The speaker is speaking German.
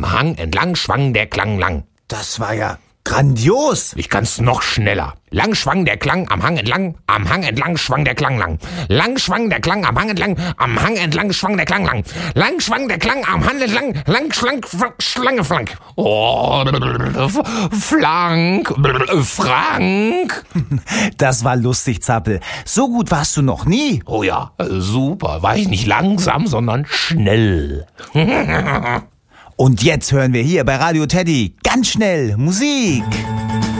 Am Hang entlang schwang der Klang lang. Das war ja grandios. Ich kann's noch schneller. Lang schwang der Klang am Hang entlang schwang der Klang lang. Lang schwang der Klang am Hang entlang schwang der Klang lang. Lang schwang der Klang am Hang entlang, lang schlank, Schlange, Flank. Oh, Flank, Frank. Das war lustig, Zappel. So gut warst du noch nie. Oh ja, super. War ich nicht langsam, sondern schnell. Und jetzt hören wir hier bei Radio Teddy ganz schnell Musik.